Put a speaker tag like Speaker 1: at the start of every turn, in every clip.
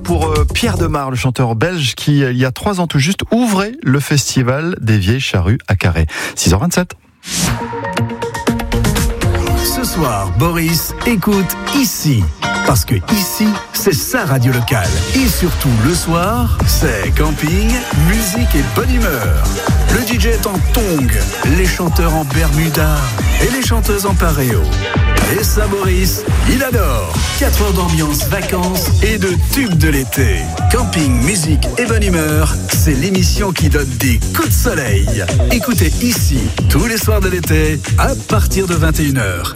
Speaker 1: pour Pierre Demar, le chanteur belge qui, il y a 3 ans tout juste, ouvrait le festival des Vieilles Charrues à Carhaix. 6h27.
Speaker 2: Ce soir, Boris écoute ici. Parce que ici, c'est sa radio locale. Et surtout, le soir, c'est camping, musique et bonne humeur. Le DJ est en tongs, les chanteurs en bermuda et les chanteuses en paréo. Et ça, Boris, il adore. 4 heures d'ambiance, vacances et de tubes de l'été. Camping, musique et bonne humeur, c'est l'émission qui donne des coups de soleil. Écoutez ici, tous les soirs de l'été, à partir de 21h.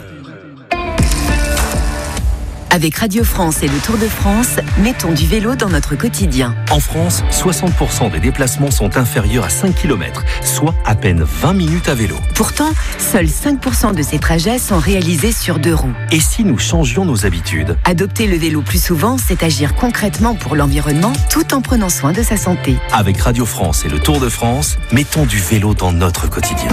Speaker 3: Avec Radio France et le Tour de France, mettons du vélo dans notre quotidien.
Speaker 4: En France, 60% des déplacements sont inférieurs à 5 km, soit à peine 20 minutes à vélo.
Speaker 3: Pourtant, seuls 5% de ces trajets sont réalisés sur 2 roues.
Speaker 4: Et si nous changions nos habitudes ?
Speaker 3: Adopter le vélo plus souvent, c'est agir concrètement pour l'environnement tout en prenant soin de sa santé.
Speaker 4: Avec Radio France et le Tour de France, mettons du vélo dans notre quotidien.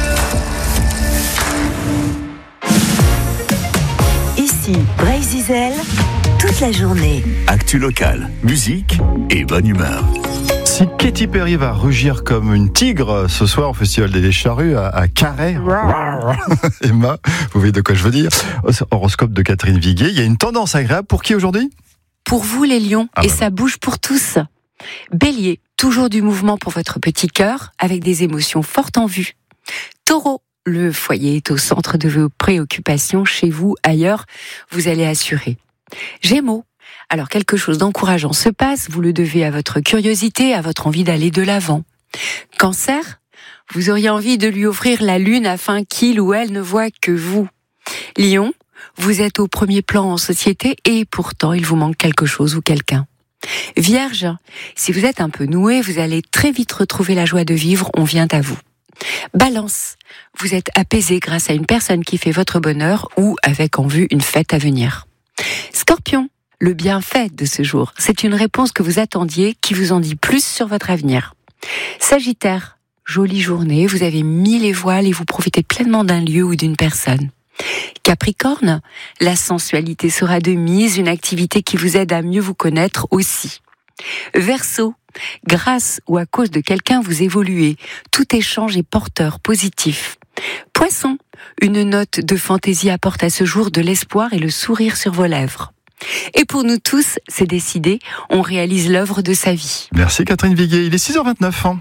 Speaker 3: Ici, Brésil, toute la journée.
Speaker 4: Actu locale, musique et bonne humeur.
Speaker 1: Si Katy Perry va rugir comme une tigre ce soir au Festival des Vieilles Charrues à Carhaix, Emma, vous voyez de quoi je veux dire. Horoscope de Catherine Viguet, il y a une tendance agréable pour qui aujourd'hui ?
Speaker 5: Pour vous les lions, et ça bouge pour tous. Bélier, toujours du mouvement pour votre petit cœur, avec des émotions fortes en vue. Taureau, le foyer est au centre de vos préoccupations, chez vous, ailleurs, vous allez assurer. Gémeaux, alors quelque chose d'encourageant se passe, vous le devez à votre curiosité, à votre envie d'aller de l'avant. Cancer, vous auriez envie de lui offrir la lune afin qu'il ou elle ne voit que vous. Lion, vous êtes au premier plan en société et pourtant il vous manque quelque chose ou quelqu'un. Vierge, si vous êtes un peu noué, vous allez très vite retrouver la joie de vivre, on vient à vous. Balance, vous êtes apaisé grâce à une personne qui fait votre bonheur ou avec en vue une fête à venir. Scorpion, le bienfait de ce jour, c'est une réponse que vous attendiez qui vous en dit plus sur votre avenir. Sagittaire, jolie journée, vous avez mis les voiles et vous profitez pleinement d'un lieu ou d'une personne. Capricorne, la sensualité sera de mise, une activité qui vous aide à mieux vous connaître aussi. Verseau, grâce ou à cause de quelqu'un vous évoluez, tout échange est porteur, positif. Poisson, une note de fantaisie apporte à ce jour de l'espoir et le sourire sur vos lèvres. Et pour nous tous, c'est décidé, on réalise l'œuvre de sa vie.
Speaker 1: Merci Catherine Viguet, il est 6h29.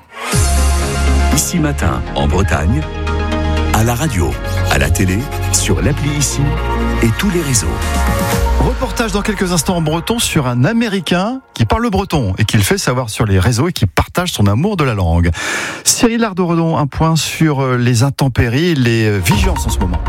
Speaker 4: Ici matin, en Bretagne, à la radio, à la télé, sur l'appli Ici et tous les réseaux.
Speaker 1: Reportage dans quelques instants en breton sur un Américain qui parle le breton et qui le fait savoir sur les réseaux et qui partage son amour de la langue. Cyril Ardo-Redon, un point sur les intempéries, les vigilances en ce moment.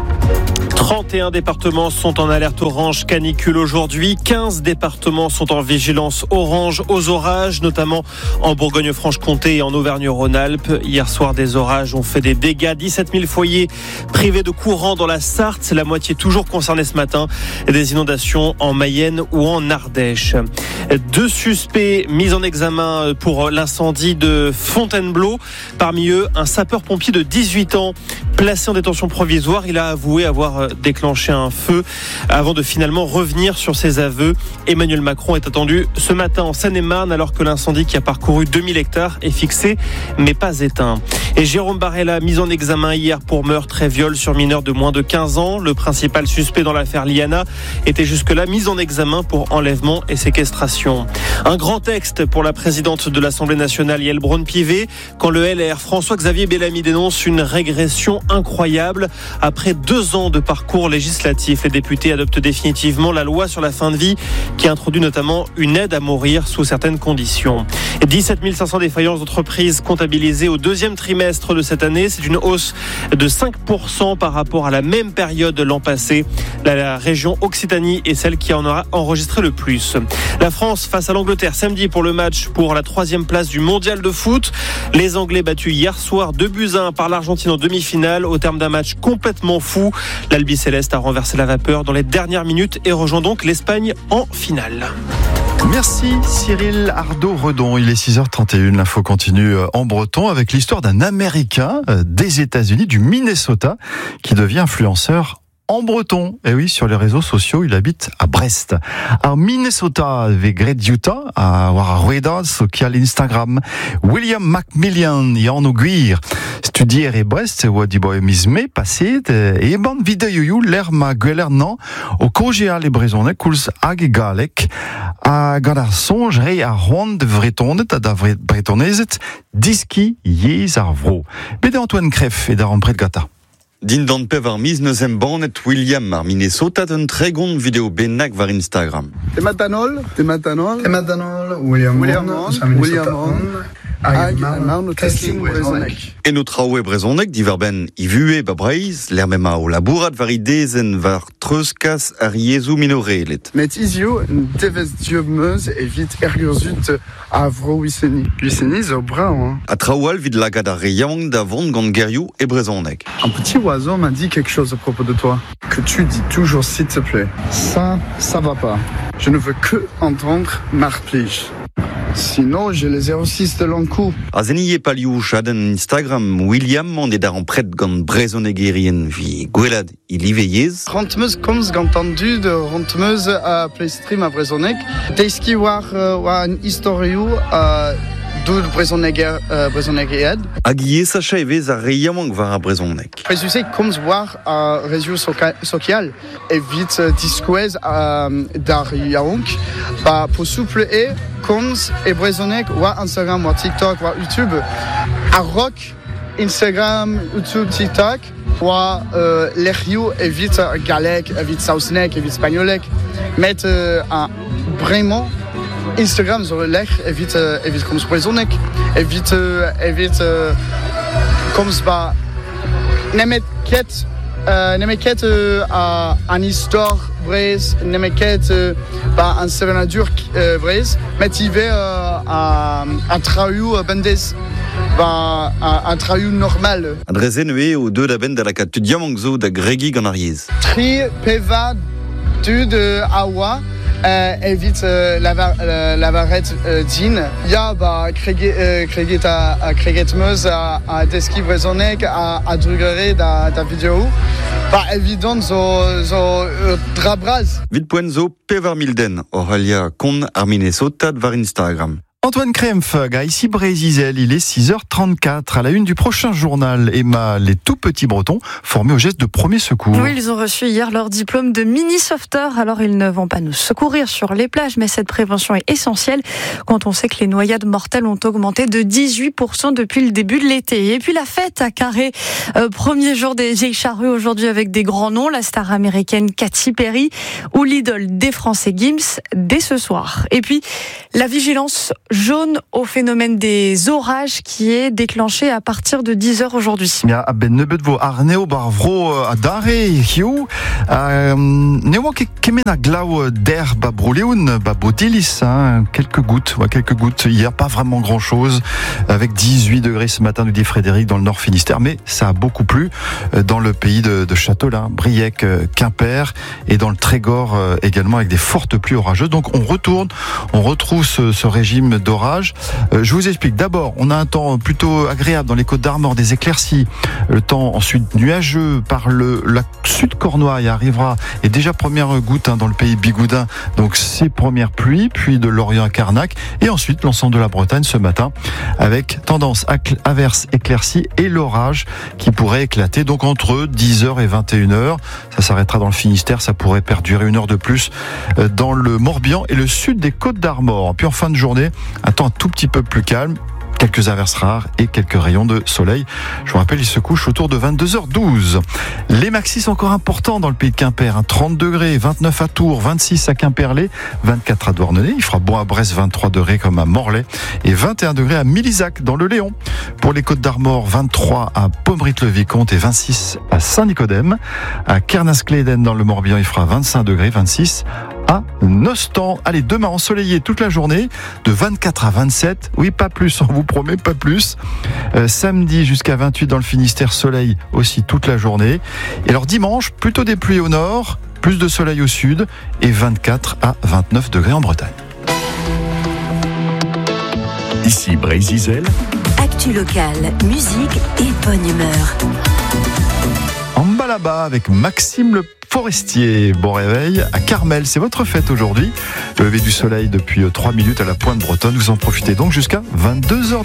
Speaker 6: 31 départements sont en alerte orange canicule aujourd'hui. 15 départements sont en vigilance orange aux orages, notamment en Bourgogne-Franche-Comté et en Auvergne-Rhône-Alpes. Hier soir, des orages ont fait des dégâts. 17 000 foyers privés de courant dans la Sarthe. C'est la moitié toujours concernée ce matin. Des inondations en Mayenne ou en Ardèche. 2 suspects mis en examen pour l'incendie de Fontainebleau. Parmi eux, un sapeur-pompier de 18 ans placé en détention provisoire. Il a avoué avoir déclenché un feu avant de finalement revenir sur ses aveux. Emmanuel Macron est attendu ce matin en Seine-et-Marne alors que l'incendie qui a parcouru 2000 hectares est fixé mais pas éteint. Et Jérôme Barella, mis en examen hier pour meurtre et viol sur mineur de moins de 15 ans. Le principal suspect dans l'affaire Liana était jusque-là mis en examen pour enlèvement et séquestration. Un grand texte pour la présidente de l'Assemblée nationale, Yael Braun-Pivet, quand le LR François-Xavier Bellamy dénonce une régression incroyable. Après 2 ans de parcours législatif, les députés adoptent définitivement la loi sur la fin de vie qui introduit notamment une aide à mourir sous certaines conditions. 17 500 défaillances d'entreprises comptabilisées au 2e trimestre de cette année. C'est une hausse de 5% par rapport à la même période l'an passé. La région Occitanie est celle qui en aura enregistré le plus. La France face à l'Angleterre samedi pour le match pour la 3e place du mondial de foot. Les Anglais battus hier soir 2-1 par l'Argentine en demi-finale au terme d'un match complètement fou. L'Albi Céleste a renversé la vapeur dans les dernières minutes et rejoint donc l'Espagne en finale.
Speaker 1: Merci Cyril Ardo-Redon, il est 6h31, l'info continue en breton avec l'histoire d'un Américain des États-Unis, du Minnesota, qui devient influenceur en breton. Et oui, sur les réseaux sociaux, il habite à Brest. En Minnesota, avec Great Utah, à Rueda, social Instagram. William Macmillan, Jan Oguir, studier et Brest, ou du boy mismé, passé, et ban vidéo, l'air ma gueulernan, au congéal et brésonais, couls ag galek, à Gadarson, j'rei à Juan de Vretonet, à da Bretonezet, diski, yez arvro. Bédé Antoine Creff, et d'Aran près de Gata.
Speaker 7: Din d'an pev ar miz neus em bannet William ar Minnesota d'un très gond vidéo bennak var Instagram.
Speaker 8: Tematanol, William hag marno testing brezonek.
Speaker 7: Et no traoue brezonek divar ben i vue ba breiz, l'er mema o labourat var idezen var treuskas ar yezou minorelet.
Speaker 8: Met izio devez dieu meuz evit ergurzut a vro wisseni. Wisseni zo brao.
Speaker 7: A traoual vid lagad ar reyang da vont gant gerioù e brezonek.
Speaker 8: Un petit oiseau m'a dit quelque chose à propos de toi. Que tu dis toujours s'il te plaît. Ça va pas. Je ne veux que entendre marplige. Sinon, j'ai les 06 de l'encou.
Speaker 7: A zennie palioù chaden Instagram, William mande d'ar pret gant brezonegerien vi gwelad i liveyez.
Speaker 8: Rentmeuse komz gantandu de rentmeuse à Playstream à Brezonek. Deiski war an historiou d'où brezonegead.
Speaker 7: Hag sacha evez ar reyamang var a brezonek.
Speaker 8: Présusé komz war a réseau social evit diskouez d'ar yaonk. Ba po souple e komz e brezonek war Instagram war TikTok war YouTube a rock Instagram, YouTube, TikTok war l'erioù evit galek, evit sausnek, evit spagnolek. Met vraiment Instagram sur l'ech evit komz brezonek evit komz ba nemet ket an histoire brez, nemet ket ba an serenadur brez, met ive a traoù bendez ba a traoù normal.
Speaker 7: Adrezen eo o deud a ben da la kat diamant zo da gregi gant ar yez.
Speaker 8: Tri peva dud a oa evit lavaret din. Ya ba kreget meuz a deski brezonek a drugere da vidéo. Ba evident zo drabraz.
Speaker 7: Vid poen zo pevar milden oralia kon ar Minnesota var Instagram.
Speaker 1: Antoine Krempf, ici Brézizel, il est 6h34. À la une du prochain journal, Emma, les tout petits Bretons formés au geste de premier secours.
Speaker 9: Oui, ils ont reçu hier leur diplôme de mini-sauveteur. Alors, ils ne vont pas nous secourir sur les plages, mais cette prévention est essentielle quand on sait que les noyades mortelles ont augmenté de 18% depuis le début de l'été. Et puis, la fête à Carré, premier jour des vieilles charrues aujourd'hui avec des grands noms, la star américaine Katy Perry ou l'idole des Français Gims dès ce soir. Et puis, la vigilance jaune au phénomène des orages qui est déclenché à partir de 10h aujourd'hui.
Speaker 1: Ja, ben nebet vo arneo bar vro a dare hiu newa kemen a glau d'air ba broleoun ba botilis, quelques gouttes hier, pas vraiment grand chose, avec 18 degrés ce matin, nous dit Frédéric, dans le Nord Finistère, mais ça a beaucoup plu dans le pays de Châteaulin, Briec, Quimper et dans le Trégor également, avec des fortes pluies orageuses. Donc on retrouve ce régime d'orage. Je vous explique. D'abord, on a un temps plutôt agréable dans les Côtes d'Armor, des éclaircies. Le temps ensuite nuageux par la sud Cornouaille arrivera, et déjà première goutte dans le pays bigoudin. Donc ces premières pluies, puis de Lorient à Carnac, et ensuite l'ensemble de la Bretagne ce matin, avec tendance averse, éclaircie et l'orage qui pourrait éclater. Donc entre 10h et 21h, ça s'arrêtera dans le Finistère, ça pourrait perdurer une heure de plus dans le Morbihan et le sud des Côtes d'Armor. Puis en fin de journée, un temps un tout petit peu plus calme, quelques averses rares et quelques rayons de soleil. Je vous rappelle, il se couche autour de 22h12. Les maxis sont encore importants dans le pays de Quimper. 30 degrés, 29 à Tours, 26 à Quimperlé, 24 à Douarnenez. Il fera bon à Brest, 23 degrés comme à Morlaix et 21 degrés à Milizac dans le Léon. Pour les Côtes d'Armor, 23 à Pomerite-le-Vicomte et 26 à Saint-Nicodème. À Kernascléden dans le Morbihan, il fera 25 degrés, 26 à Nostan. Allez, demain ensoleillé toute la journée, de 24 à 27. Oui, pas plus, on vous promet, pas plus. Samedi jusqu'à 28 dans le Finistère, soleil aussi toute la journée. Et alors dimanche, plutôt des pluies au nord, plus de soleil au sud et 24 à 29 degrés en Bretagne.
Speaker 4: Ici Brézizel.
Speaker 3: Actu locale, musique et bonne humeur.
Speaker 1: En balade. là-bas avec Maxime Le Forestier. Bon réveil à Carmel, c'est votre fête aujourd'hui. Le lever du soleil depuis 3 minutes à la Pointe Bretonne. Vous en profitez donc jusqu'à 22h.